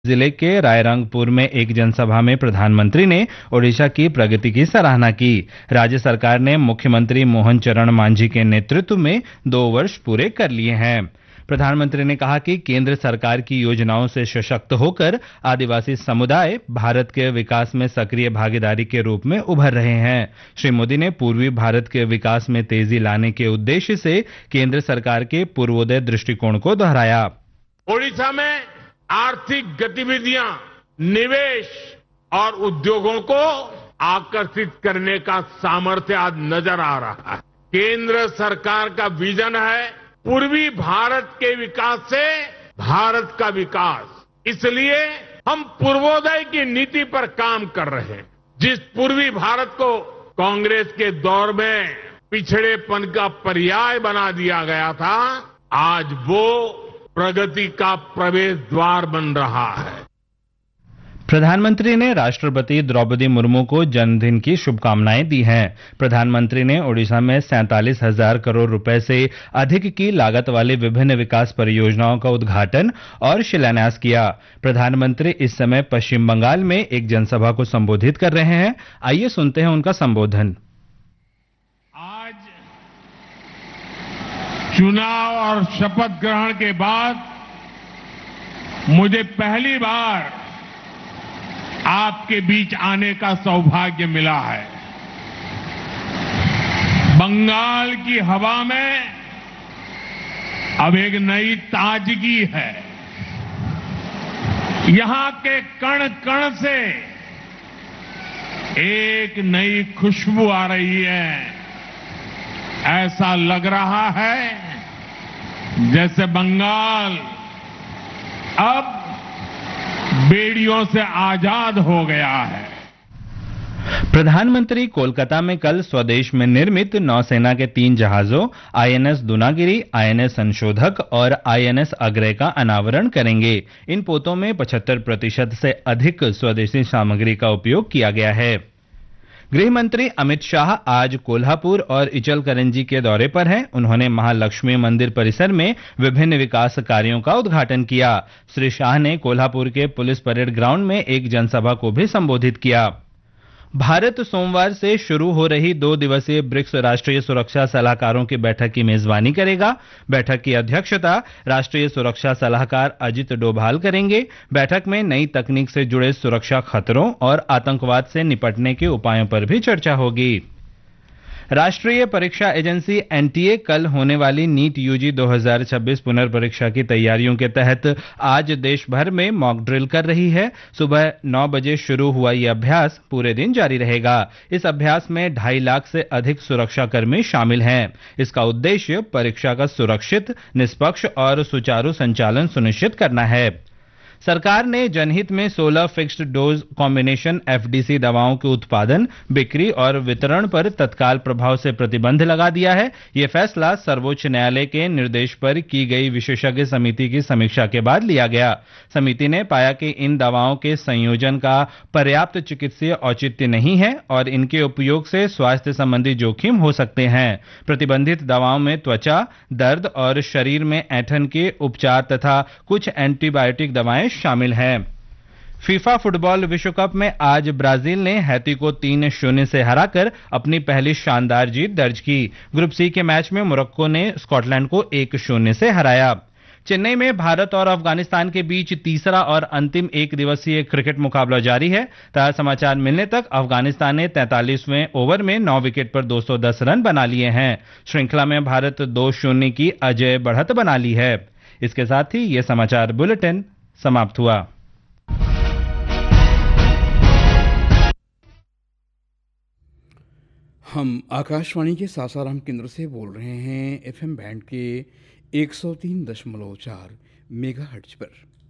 जिले के रायरंगपुर में एक जनसभा में प्रधानमंत्री ने ओडिशा की प्रगति की सराहना की। राज्य सरकार ने मुख्यमंत्री मोहन चरण मांझी के नेतृत्व में 2 वर्ष पूरे कर लिए हैं। प्रधानमंत्री ने कहा कि केंद्र सरकार की योजनाओं से सशक्त होकर आदिवासी समुदाय भारत के विकास में सक्रिय भागीदारी के रूप में उभर रहे हैं। श्री मोदी ने पूर्वी भारत के विकास में तेजी लाने के उद्देश्य से केंद्र सरकार के पूर्वोदय दृष्टिकोण को दोहराया। ओडिशा में आर्थिक गतिविधियां, निवेश और उद्योगों को आकर्षित करने का सामर्थ्य आज नजर आ रहा है। केंद्र सरकार का विजन है पूर्वी भारत के विकास से भारत का विकास। इसलिए हम पूर्वोदय की नीति पर काम कर रहे हैं। जिस पूर्वी भारत को कांग्रेस के दौर में पिछड़ेपन का पर्याय बना दिया गया था, आज वो प्रगति का प्रवेश द्वार बन रहा है। प्रधानमंत्री ने राष्ट्रपति द्रौपदी मुर्मू को जन्मदिन की शुभकामनाएं दी हैं। प्रधानमंत्री ने ओडिशा में 47,000 करोड़ रुपए से अधिक की लागत वाली विभिन्न विकास परियोजनाओं का उद्घाटन और शिलान्यास किया। प्रधानमंत्री इस समय पश्चिम बंगाल में एक जनसभा को संबोधित कर रहे हैं। आइए सुनते हैं उनका संबोधन। आज चुनाव और शपथ ग्रहण के बाद मुझे पहली बार आपके बीच आने का सौभाग्य मिला है। बंगाल की हवा में अब एक नई ताजगी है। यहां के कण कण से एक नई खुशबू आ रही है। ऐसा लग रहा है जैसे बंगाल अब बेड़ियों से आजाद हो गया है। प्रधानमंत्री कोलकाता में कल स्वदेश में निर्मित नौसेना के 3 जहाजों आईएनएस दुनागिरी, आईएनएस संशोधक और आईएनएस अग्रय का अनावरण करेंगे। इन पोतों में 75% से अधिक स्वदेशी सामग्री का उपयोग किया गया है। गृह मंत्री अमित शाह आज कोल्हापुर और इचलकरंजी के दौरे पर हैं। उन्होंने महालक्ष्मी मंदिर परिसर में विभिन्न विकास कार्यों का उद्घाटन किया। श्री शाह ने कोल्हापुर के पुलिस परेड ग्राउंड में एक जनसभा को भी संबोधित किया। भारत सोमवार से शुरू हो रही 2 दिवसीय ब्रिक्स राष्ट्रीय सुरक्षा सलाहकारों की बैठक की मेजबानी करेगा। बैठक की अध्यक्षता राष्ट्रीय सुरक्षा सलाहकार अजित डोभाल करेंगे। बैठक में नई तकनीक से जुड़े सुरक्षा खतरों और आतंकवाद से निपटने के उपायों पर भी चर्चा होगी। राष्ट्रीय परीक्षा एजेंसी एनटीए कल होने वाली नीट यूजी 2026 पुनर्परीक्षा की तैयारियों के तहत आज देश भर में मॉक ड्रिल कर रही है। सुबह 9 बजे शुरू हुआ यह अभ्यास पूरे दिन जारी रहेगा। इस अभ्यास में 2.5 लाख से अधिक सुरक्षाकर्मी शामिल हैं। इसका उद्देश्य परीक्षा का सुरक्षित, निष्पक्ष और सुचारू संचालन सुनिश्चित करना है। सरकार ने जनहित में 16 फिक्स्ड डोज कॉम्बिनेशन एफडीसी दवाओं के उत्पादन, बिक्री और वितरण पर तत्काल प्रभाव से प्रतिबंध लगा दिया है। यह फैसला सर्वोच्च न्यायालय के निर्देश पर की गई विशेषज्ञ समिति की समीक्षा के बाद लिया गया। समिति ने पाया कि इन दवाओं के संयोजन का पर्याप्त चिकित्सीय औचित्य नहीं है और इनके उपयोग से स्वास्थ्य संबंधी जोखिम हो सकते हैं। प्रतिबंधित दवाओं में त्वचा, दर्द और शरीर में ऐंठन के उपचार तथा कुछ एंटीबायोटिक दवाएं शामिल हैं। फीफा फुटबॉल विश्व कप में आज ब्राजील ने हैती को 3-0 से हराकर अपनी पहली शानदार जीत दर्ज की। ग्रुप सी के मैच में मोरक्को ने स्कॉटलैंड को 1-0 से हराया। चेन्नई में भारत और अफगानिस्तान के बीच तीसरा और अंतिम एक दिवसीय क्रिकेट मुकाबला जारी है। ताजा समाचार मिलने तक अफगानिस्तान ने 43वें ओवर में 9 विकेट पर 210 रन बना लिए हैं। श्रृंखला में भारत 2-0 की अजय बढ़त बना ली है। इसके साथ ही यह समाचार बुलेटिन समाप्त हुआ। हम आकाशवाणी के सासाराम केंद्र से बोल रहे हैं एफएम बैंड के 103.4 मेगाहर्ट्ज पर।